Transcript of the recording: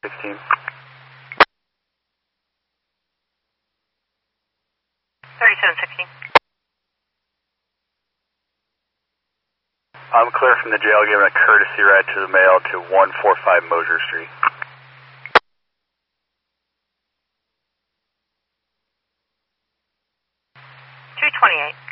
3716. 3716. I'm clear from the jail, giving a courtesy ride to the mail to 145 Mosier Street. 228.